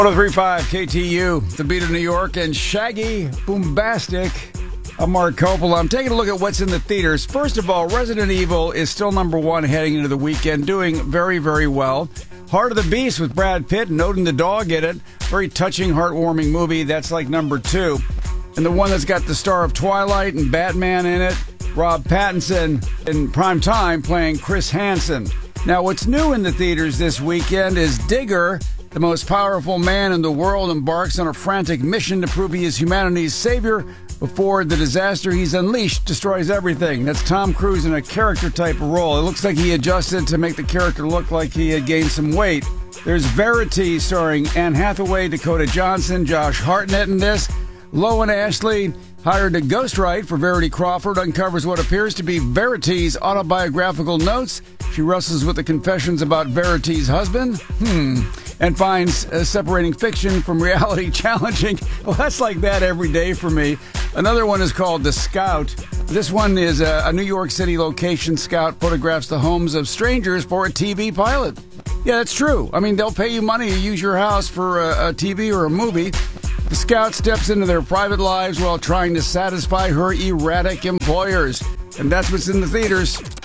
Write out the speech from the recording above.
1035 KTU, the beat of New York, and Shaggy Boombastic. I'm Mark Coppola. I'm taking a look at what's in the theaters. First of all, Resident Evil is still number one heading into the weekend, doing very, very well. Heart of the Beast with Brad Pitt and Odin the dog in it. Very touching, heartwarming movie. That's like number two. And the one that's got the star of Twilight and Batman in it, Rob Pattinson in prime time playing Chris Hansen. Now, what's new in the theaters this weekend is Digger. The most powerful man in the world embarks on a frantic mission to prove he is humanity's savior before the disaster he's unleashed destroys everything. That's Tom Cruise in a character type of role. It looks like he adjusted to make the character look like he had gained some weight. There's Verity starring Anne Hathaway, Dakota Johnson, Josh Hartnett in this. Lowen Ashley, hired to ghostwrite for Verity Crawford, uncovers what appears to be Verity's autobiographical notes. She wrestles with the confessions about Verity's husband. And finds separating fiction from reality challenging. Well, that's like that every day for me. Another one is called The Scout. This one is a New York City location scout photographs the homes of strangers for a TV pilot. Yeah, that's true. I mean, they'll pay you money to use your house for a TV or a movie. The scout steps into their private lives while trying to satisfy her erratic employers. And that's what's in the theaters.